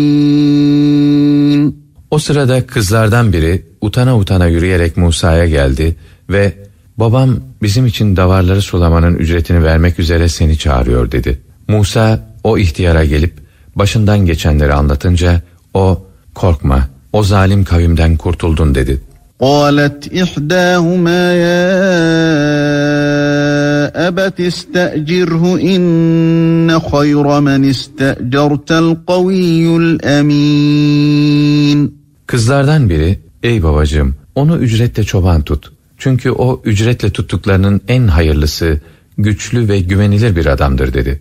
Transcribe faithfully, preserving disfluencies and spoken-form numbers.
O sırada kızlardan biri utana utana yürüyerek Musa'ya geldi ve babam bizim için davarları sulamanın ücretini vermek üzere seni çağırıyor dedi. Musa o ihtiyara gelip başından geçenleri anlatınca o korkma o zalim kavimden kurtuldun dedi. قالت إحداهما يا أبت استأجره إن خير من استأجرت القوي الأمين. Kızlardan biri ey babacığım onu ücretle çoban tut. Çünkü o ücretle tuttuklarının en hayırlısı, güçlü ve güvenilir bir adamdır dedi.